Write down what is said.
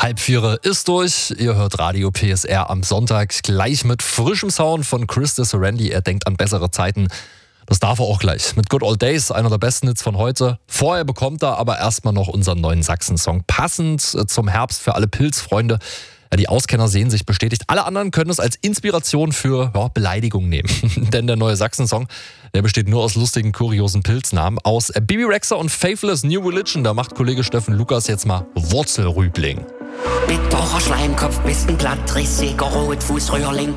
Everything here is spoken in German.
3:30 ist durch. Ihr hört Radio PSR am Sonntag gleich mit frischem Sound von Chris Randy. Er denkt an bessere Zeiten. Das darf er auch gleich. Mit Good Old Days, einer der besten Hits von heute. Vorher bekommt er aber erstmal noch unseren neuen Sachsen-Song. Passend zum Herbst für alle Pilzfreunde. Ja, die Auskenner sehen sich bestätigt. Alle anderen können es als Inspiration für Beleidigung nehmen. Denn der neue Sachsen-Song, der besteht nur aus lustigen, kuriosen Pilznamen. Aus Bibi Rexha und Faithless New Religion, da macht Kollege Steffen Lukas jetzt mal Wurzelrübling. Bitterer Schleimkopf, bist ein Blattrissiger Rotfußröhrling.